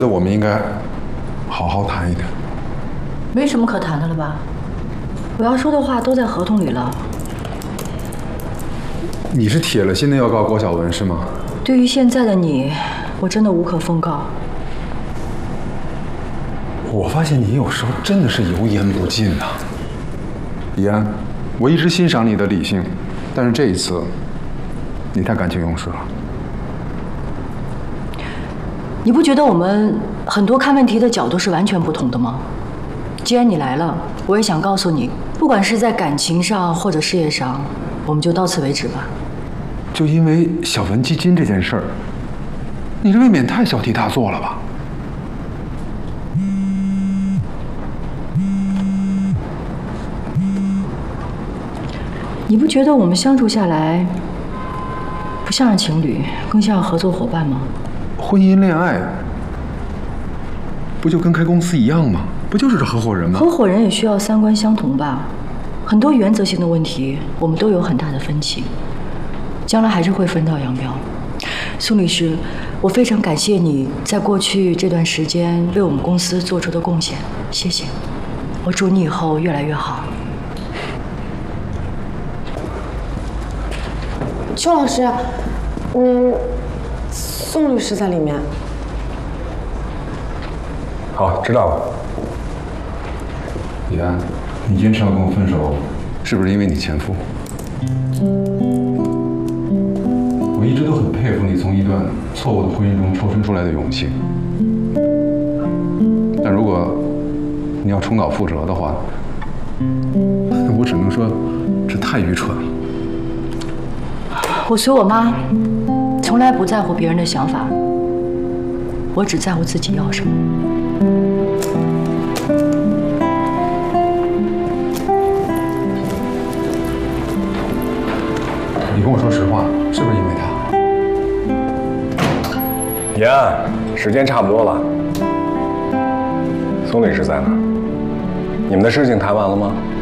那我们应该好好谈一谈。 没什么可谈的了吧？我要说的话都在合同里了。 你是铁了心的要告郭晓文是吗？ 对于现在的你，我真的无可奉告。 我发现你有时候真的是油盐不进呐。李安，我一直欣赏你的理性，但是这一次，你太感情用事了。 你不觉得我们很多看问题的角度是完全不同的吗？既然你来了，我也想告诉你，不管是在感情上或者事业上，我们就到此为止吧。 就因为小文基金这件事儿，你这未免太小题大做了吧？ 你不觉得我们相处下来，不像是情侣，更像合作伙伴吗？ 婚姻恋爱，不就跟开公司一样吗？不就是合伙人吗？ 合伙人也需要三观相同吧？很多原则性的问题，我们都有很大的分歧，将来还是会分道扬镳。宋律师，我非常感谢你在过去这段时间为我们公司做出的贡献，谢谢。我祝你以后越来越好。 邱老师，宋律师在里面。 好，知道了。李安，你坚持要跟我分手，是不是因为你前夫？我一直都很佩服你从一段错误的婚姻中抽身出来的勇气。但如果你要重蹈覆辙的话，那我只能说，这太愚蠢了。 我随我妈，从来不在乎别人的想法，我只在乎自己要什么。 你跟我说实话，是不是因为他？ 李安，时间差不多了。宋律师在哪儿？你们的事情谈完了吗？